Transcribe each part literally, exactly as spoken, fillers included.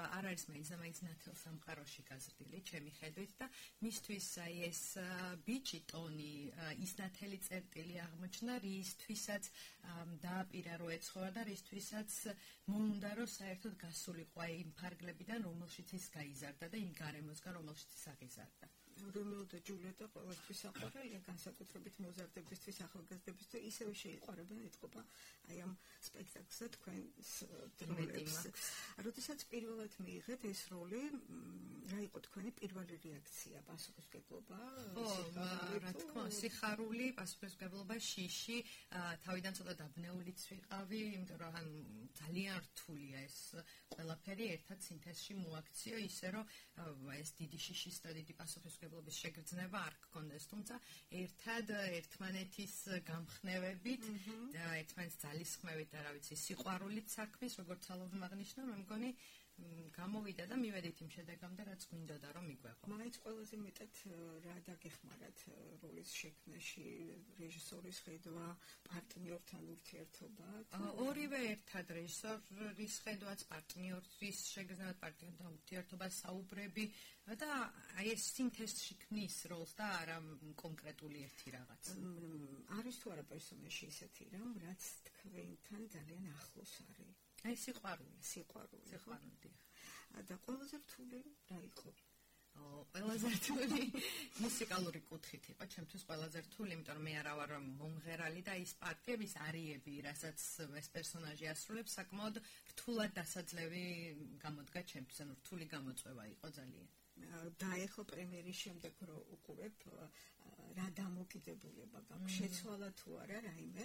არ არის მაინც ნათელ სამყაროში გაზრდილი ჩემი ხედვით და მისთვის აი ეს ბიჭი ტონი ის ნათელი წერტილი აღმოჩნდა რისთვისაც დააპირა რო ეცხოვა და რისთვისაც მოუნდა რომ საერთოდ გასულიყო აი იმ ფარგლებიდან რომელშიც ის გაიზარდა და იმ გარემოსგან რომელშიც ის აღიზარდა. რომეო და ჯულიეტა ყოველთვის საყვარელია განსაკუთრებით მოზარდებისთვის ახალგაზრდებისთვის ისევე შეიყვარებენ ეთყობა აი ამ სპექტაკლსა თქვენს დროებს. როდესაც პირველად მიიღეთ ეს როლი რა იყო თქვენი პირველი რეაქცია პასუხისმგებლობა? ხო, რა თქმა უნდა, სიხარული, პასუხისმგებლობა, შიში, თავიდან ცოტა დაბნეულიც ვიყავი, იმიტომ რომ ძალიან რთულია ეს ყველაფერი ერთად სინთეზში მოაქციო, ისე რომ ეს დიდი შიშის და დიდი პასუხისმგებლობის შეგრძნება არ გქონდეს, თუმცა ერთად ერთმანეთის გამხნევებით და ერთმანეთის ძალისხმევით და რა ვიცი, სიყვარულით საქმის, როგორც ალობ აღნიშნა, მე მგონი გამოვიდა და მივედით იმ შედეგამდე, რაც გვინდოდა რომ მიგვეღო. მაინც ყველაზე მეტად რა დაგეხმარათ როლის შექმნაში, რეჟისორის ხედვა, პარტნიორთან ურთიერთობა? ორივე ერთად რეჟისორის ხედვაც, პარტნიორის შეგრძნებათ, პარტნიორთან ურთიერთობა, საუბრები და აი ეს სინთეზში ქმნის როლს და არა კონკრეტული ერთი რაღაც. არის თუ არა პერსონაჟი ისეთი რამ, რაც თქვენთან ძალიან ახლოს არის? აი სიყვარული, სიყვარული, სიყვარული. და ყველაზე რთული რა იყო? ყველაზე რთული მუსიკალური კუთხით იყო, ჩემთვის ყველაზე რთული, იმიტომ რომ მე არა ვარ მომღერალი და ის პარტიები, ის არიები, რასაც ეს პერსონაჟი ასრულებს, საკმაოდ რთულად დასაძლევი გამოდგა ჩემთვის, ანუ რთული გამოწვევა იყო ძალიან. დაეხო პრემიერის შემდეგ რო უყურებ, რა დამოკიდებულება გაქვს? შეცვალა თუ არა რაიმე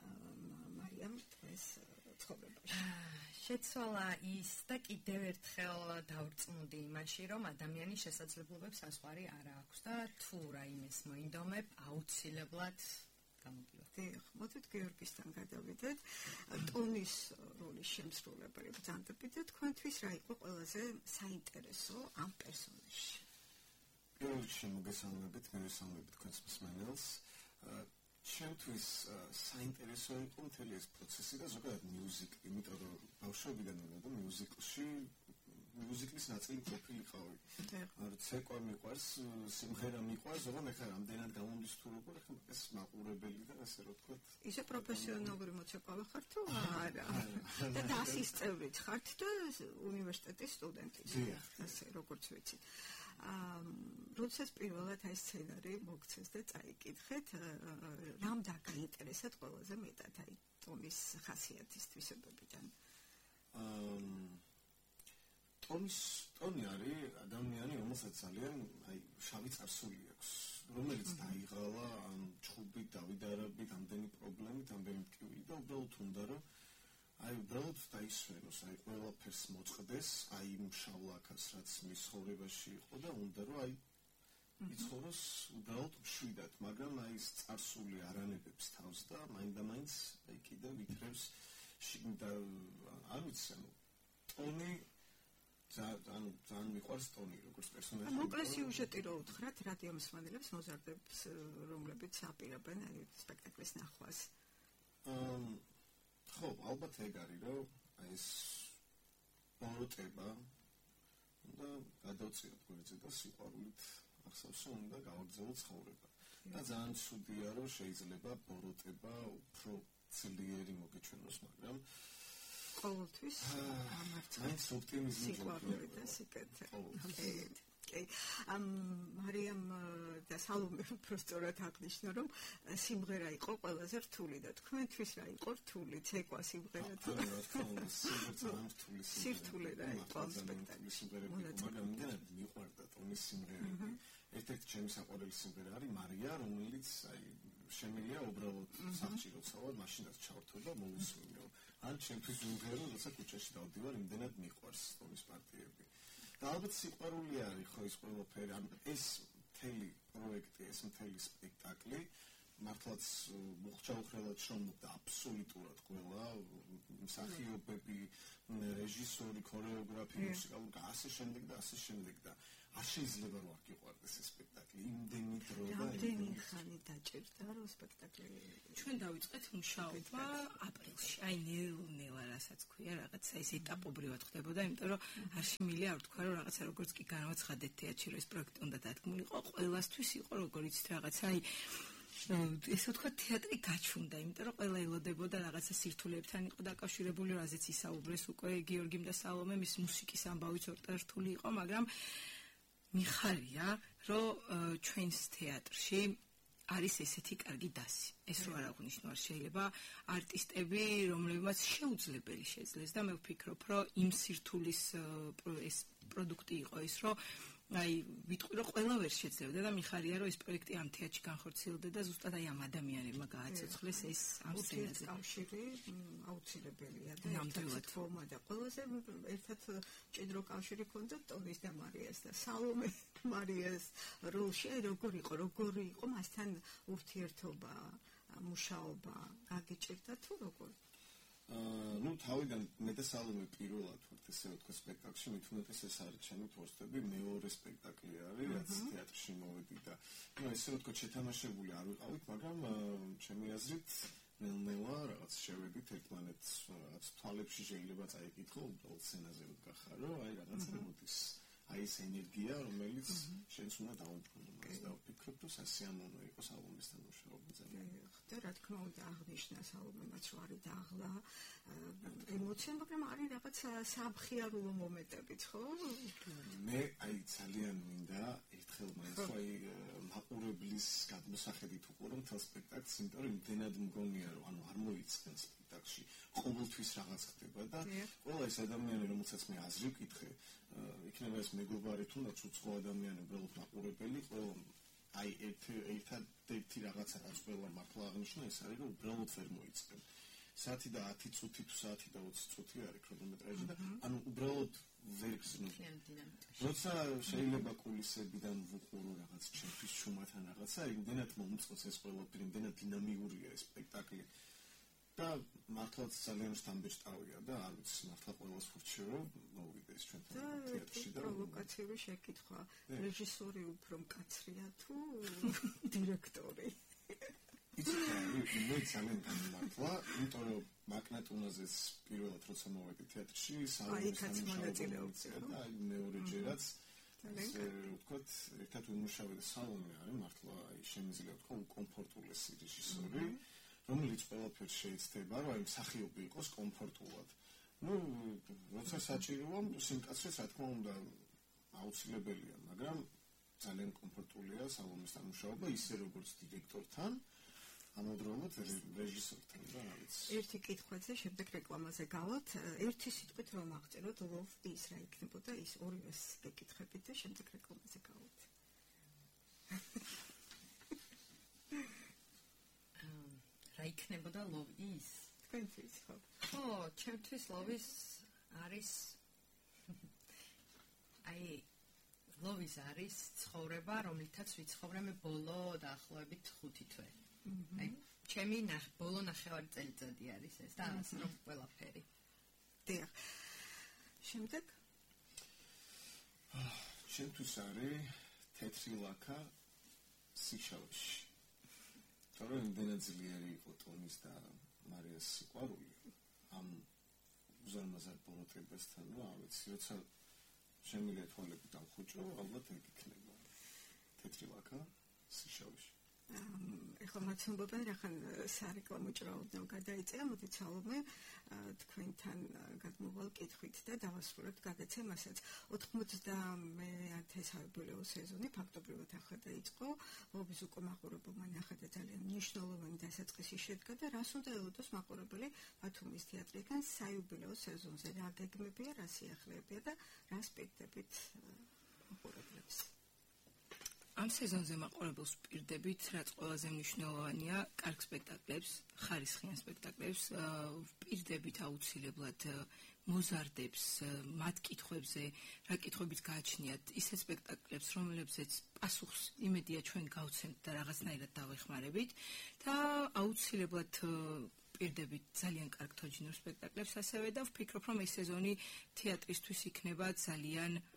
მარიამ ეს ცხოვრებაში? შეცვალა ის და კიდევ ერთხელ დავრწმუნდი იმაში, რომ ადამიანის შესაძლებლობებს საზღვარი არ აქვს და თუ რაიმეს მოინდომებ, აუცილებლად გამოგივა. დიახ, მოდით გეორგისთან გადავიდეთ. ტონის როლის შემსრულებელი ბრძანდებით და თქვენთვის რა იყო ყველაზე საინტერესო ამ პერსონაჟში? პირველ რიგში მოგესალმებით, მოგესალმებით თქვენს მსმენელს. ჩემთვის საინტერესო იყო მთელი ეს პროცესი და ზოგადად მიუზიკი, იმიტომ რომ ბავშვობიდან ვიყავ და მიუზიკლში მიუზიკლის ნაწილი ყოფილიყავი. ცეკვა მიყვარს, სიმღერა მიყვარს, ზოგადად ეხლა რამდენად გამომდის თუ როგორ ეხლა ეს მაყურებელი და ასე რომ ვთქვათ. ისე პროფესიონალური მოცეკვავე ხართ თუ არა? და დასის წევრიც ხართ და უნივერსიტეტის სტუდენტიც. ასე როგორც ვიცით. როდესაც პირველად აი სცენარი მოგცეს და წაიკითხეთ, რამ დაგაინტერესათ ყველაზე მეტად აი ტონის ხასიათის თვისებებიდან? ტონის ტონი არის ადამიანი, რომელსაც ძალიან აი შავი წარსული აქვს, რომელიც დაიღალა ამ ჩხუბით, დავიდარებით, ამდენი პრობლემით, ამდენი მტკივრით და უბრალოდ უნდა რომ აი უბრალოდ დაისვენოს, აი ყველაფერს მოწყდეს, აი იმ შავლაქას, რაც მის ცხოვრებაში იყო და უნდა რომ აი იცხოვროს უბრალოდ მშვიდად, მაგრამ აი ეს წარსული არანებებს თავს და მაინდა-მაინც აი კიდევ ვითრევს შიგნით არ ვიცი, ანუ ტონი ძალიან ძალიან მიყვარს ტონი როგორც პერსონაჟი. მოკლე სიუჟეტი რო უთხრათ რადიო მსმენელებს მოზარდებს, რომლებიც აპირებენ აი სპექტაკლის ნახვას. ხო, ალბათ ეგ არის, რომ აი ეს ბოროტება და გადავწიოთ გვერდზე და სიყვარულით ახსოვს, რომ უნდა გავაგრძელოთ ცხოვრება. და ძალიან ცუდია, რომ შეიძლება ბოროტება უფრო ძლიერი მოგეჩვენოს, მაგრამ ყოველთვის ამარცხა. მაინც ოპტიმიზმი სიყვარული და სიკეთე. ოკეი. ამ მარიამ და სალომე პროსტორად აღნიშნა, რომ სიმღერა იყო ყველაზე რთული და თქვენთვის რა იყო რთული? ცეკვა სიმღერა თუ რა თქმა უნდა, სიმღერა რთული სიმღერა. სირთულე რა იყო სპექტაკლის სიმღერები, მაგრამ იმდენად მიყვარდა ტონის სიმღერები. ერთ-ერთი ჩემი საყვარელი სიმღერა არის მარია, რომელიც აი შემიძლია უბრალოდ სახში როცავად მაშინაც ჩავართო და მოусმინო. ან ჩემთვის ვიმღერო, როცა ქუჩაში დავდივარ, იმდენად მიყვარს ტონის პარტიები. და ალბათ სიყვარული არის ხო ის ყველაფერი, ან ეს მთელი პროექტი, ეს მთელი სპექტაკლი მართლაც მოხჩაუხრელად შრომობდა აბსოლუტურად ყველა მსახიობები, რეჟისორი, ქორეოგრაფი, მუსიკალური და ასე შემდეგ და ასე შემდეგ და არ შეიძლება რომ არ გიყვარდეს ეს სპექტაკლი. იმდენი დრო და იმდენი ხანი დაჭერდა რომ სპექტაკლი ჩვენ დავიწყეთ მუშაობა აპრილში. აი ნელ-ნელა რასაც ქვია, რაღაცა ის ეტაპობრივად ხდებოდა, იმიტომ რომ არ შემიძლია არ ვთქვა რომ რაღაცა როგორც კი განაცხადეთ თეატრში რომ ეს პროექტი უნდა დადგმულიყო, ყველასთვის იყო როგორ იცით რაღაცა აი ესე ვთქვა თეატრი გაჩვენდა, იმიტომ რომ ყველა ელოდებოდა რაღაცა სირთულეებთან იყო დაკავშირებული, რაზეც ისაუბრეს უკვე გიორგიმ და სალომე, მის მუსიკის ამბავიც ორტარშთული იყო, მაგრამ მიხარია, რომ ჩვენს თეატრში არის ესეთი კარგი დასი. ეს რო არ აღნიშნავს, შეიძლება არტისტები, რომლებმაც შეუძლებელი შეძლეს და მე ვფიქრობ, რომ იმ სირთულის ეს პროდუქტი იყო ის, რომ აი ვიტყვი რომ ყველა ვერ შეძლებდა და მიხარია რომ ეს პროექტი ამ თეატრში განხორციელდა და ზუსტად აი ამ ადამიანებმა გააცოცხლეს ეს ამ სცენაზე. კავშირი აუცილებელია და ნამდვილად ფორმა და ყველაზე ერთად ჭიდრო კავშირი ქონდა ტონის და მარიას და სალომე მარიას როლში როგორ იყო როგორი იყო მასთან ურთიერთობა მუშაობა გაგიჭირდა თუ როგორ აა ნუ თავიდან მე და სალომე პირველად ვართ ესე ვთქვა სპექტაკლში მით უმეტეს ეს არის ჩემი ფორსტები მეორე სპექტაკლი არის რაც თეატრში მოვედი და ნუ ესე ვთქვა შეთამაშებული არ ვიყავით მაგრამ ჩემი აზრით ნელ-ნელა რაღაც შევედით ერთმანეთს რაღაც თვალებში შეიძლება წაიკითხო უბრალოდ სცენაზე ვდგახარო აი რაღაც რემონტის აი ეს ენერგია რომელიც შენს უნდა დაუბრუნო მას და ვფიქრობ რომ სასიამოვნო იყო სალომესთან მუშაობა ძალიან და რა თქმა უნდა აღნიშნა სალომემაც რომ არის დაღლა ემოცია მაგრამ არის რაღაც სამხიარულო მომენტებიც ხო მე აი ძალიან მინდა ერთხელ მაინც აი მაყურებლის გადმოსახედით უყურო მთელ სპექტაკლს იმიტომ რომ იმდენად მგონია რომ ანუ არ მოიწყენ სპექტაკლში ყოველთვის რაღაც ხდება და ყველა ეს ადამიანი რომელსაც მე აზრი ვკითხე იქნება ეს მეგობარი თუნდაც უცხო ადამიანი უბრალოდ მაყურებელი ყველა აი ერთ ერთადერთი რაღაცა რაც ყველა მართლა აღნიშნა ეს არის რომ უბრალოდ ვერ მოიწყენ საათი და ათი წუთი თუ საათი და ოცი წუთი არის ქრონომეტრაჟი და ანუ უბრალოდ ვერ გზნობ როცა შეიძლება კულისებიდან ვუყურო რაღაც ჩემთვის შუმათან რაღაცა იმდენად მომწყოს ეს ყველაფერი იმდენად დინამიურია ეს სპექტაკლი და მართლაც ძალიან სტამბეჭდავია და არ ვიცი მართლა ყველას ვურჩევ მოვიდეს ჩვენთან თეატრში და პროვოკაციური შეკითხვა რეჟისორი უფრო მკაცრია თუ დირექტორი იცი მე ძალიან გამართლა იმიტომ რომ მაკნატუნაზეს პირველად როცა მოვედი თეატრში სალომესთან მონაწილეობდა და აი მეორეჯერაც ესე ვთქვათ ერთად ვიმუშავე სალომე არის მართლა აი შემიძლია ვთქვა უკომფორტულესი რეჟისორი რომელიც ყველაფერს შეიცდება, რომ აი მსახიობი იყოს კომფორტულად. ნუ როცა საჭიროა, სიმკაცრეც რა თქმა უნდა აუცილებელია, მაგრამ ძალიან კომფორტულია სალომესთან მუშაობა, ისე როგორც დირექტორთან, ამავდროულად რეჟისორთან და რა ვიცი. ერთი კითხვაზე შემდეგ რეკლამაზე გავალთ, ერთი სიტყვით რომ აღწეროთ ლოვ ის რა იქნებოდა ის ორივეს გეკითხებით და შემდეგ რეკლამაზე გავალთ. რა იქნებოდა ლოვ ის? თქვენთვის ხო? ხო, ჩემთვის ლოვის არის აი ლოვის არის ცხოვრება, რომლითაც ვიცხოვრე მე ბოლო დაახლოებით ხუთი თვე. აი ჩემი ბოლო ნახევარი წელიწადი არის ეს და ასე რომ ყველაფერი. დიახ. შემდეგ ჩემთვის არის თეთრი ლაქა სიშავში. თორე იმდენად ძლიერი იყო ტონის და მარიას სიყვარული ამ უზარმაზარ პორტრეტებთან რა ვიცი როცა შემიძლია თვალები დავხუჭო ალბათ ეგ იქნება თეთრი ლაქა სიშავში ეხლა მაცნობენ რახან სარეკლამო ჭრაოდნავ გადაიწერა მოდით სალომე თქვენთან გადმოვალ კითხვით და დავასრულებთ გადაცემასაც ოცდამეათე საიუბილეო სეზონი ფაქტობრივად ახლა დაიწყო ლოვის უკვე მაყურებელმა ნახა და ძალიან მნიშვნელოვანი დასაწყისი შედგა და რას უნდა ელოდოს მაყურებელი ბათუმის თეატრიდან საიუბილეო სეზონზე რა გეგმებია რა სიახლეებია და რა სპექტაკლით მაყურებლებს ამ სეზონზე მაყურებელს ვპირდებით, რაც ყველაზე მნიშვნელოვანია, კარგ სპექტაკლებს, ხარისხიან სპექტაკლებს, ვპირდებით აუცილებლად მოზარდებს, მათ კითხვებზე, რა კითხვებით გააჩნიათ, ისეთ სპექტაკლებს, რომლებზეც პასუხს იმედია ჩვენ გავცემთ და რაღაცნაირად დავეხმარებით და აუცილებლად ვპირდებით ძალიან კარგ თოჯინურ სპექტაკლებს ასევე და ვფიქრობ, რომ ეს სეზონი თეატრისთვის იქნება ძალიან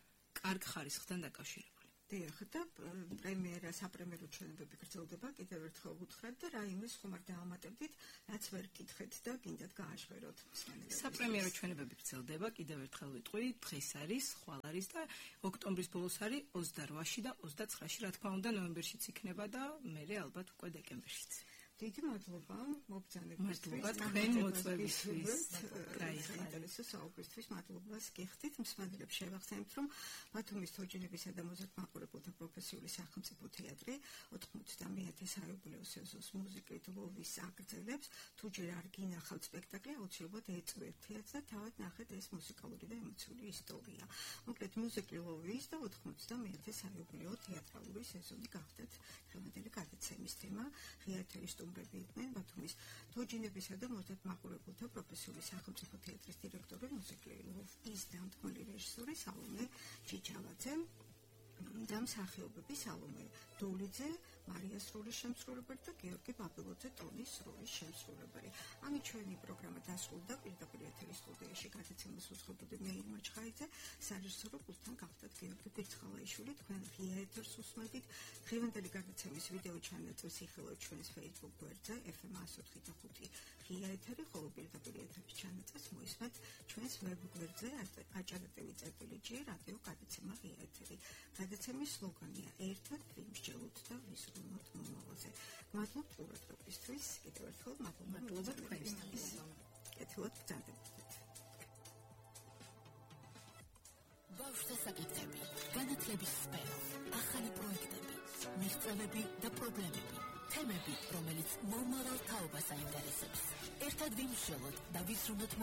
კარგ ხარისხთან დაკავშირებული. დიახ, და პრემიერა, საპრემიერო ჩვენებები გრძელდება, კიდევ ერთხელ ვუთხრათ და რაიმეს ხომ არ დაამატებდით, რაც ვერ გითხეთ და გინდათ გააშვეროთ. საპრემიერო ჩვენებები გრძელდება, კიდევ ერთხელ ვიტყვი, დღეს არის, ხვალ არის და ოქტომბრის ბოლოს არის ოცდაოთხში და ოცდაცხრაში, რა თქმა უნდა, ნოემბერშიც იქნება და მერე ალბათ უკვე დეკემბერშიც. დიდი მადლობა მობრძანებისთვის, თქვენ მოწვევისთვის, საინტერესო საუბრისთვის, მადლობას გიხდით. მსმენელებს შევახსენებთ, რომ ბათუმის თოჯინებისა და მოზარდ-მაყურებელთა პროფესიული სახელმწიფო თეატრი ოთხმოცდამეათე საიუბილეო სეზონს მუსიკით ლოვის აგრძელებს. თუ ჯერ არ გინახავთ სპექტაკლი, აუცილებლად ეწვევთ თეატრს და თავად ნახეთ ეს მუსიკალური და ემოციური ისტორია. მოკლედ, მუსიკი ლოვის და ოთხმოცდამეათე საიუბილეო თეატრალური სეზონი გახდათ დღევანდელი გადაცემის თემა. ღია ეთერის სტუმრები იყვნენ ბათუმის თოჯინებისა და მოზარდ-მაყურებელთა პროფესიული სახელმწიფო თეატრის დირექტორი, მუსიკი ლოვის დამდგმელი რეჟისორი სალომე ჭიჭავაძე და მსახიობები სალომე დოლიძე, მარიას როლის შემსრულებელი და გიორგი ბაბილოძე ტონის როლის შემსრულებელი. ამით ჩვენი პროგრამა დასრულდა. პირდაპირ ეთერის სტუდიაში გადაცემას უძღვებოდი მე ირმა ჩხაიძე, სარეჟისორო პულტთან გახდათ გიორგი ბირცხალაიშვილი. თქვენ ღია ეთერს უსმენთ. დღევანდელი გადაცემის ვიდეო ჩანაწერს იხილავთ ჩვენს Facebook გვერდზე ეფ ემ εκατო ოთხი და ხუთი ღია ეთერი, ხოლო პირდაპირ ეთერის ჩანაწერს მოისმენთ ჩვენს ვებ გვერდზე აჭარატევი წერტილი ჯი რადიო გადაცემა ღია ეთერი. გადაცემის სლოგანია ერთად ვიმსჯელოთ და ვისრულოთ მომავალზე. მადლობთ ყურადღებისთვის. კიდევ ერთხელ მადლობა თქვენისთვის. კეთილად ბრძანდებოდეთ. ბავშვთა საკითხები, განათლების სფერო, ახალი პროექტები, მიღწევები და პრობლემები, თემები, რომელიც მომავალ თაობას აინტერესებს. ერთად ვიმსჯელოთ და ვისრულოთ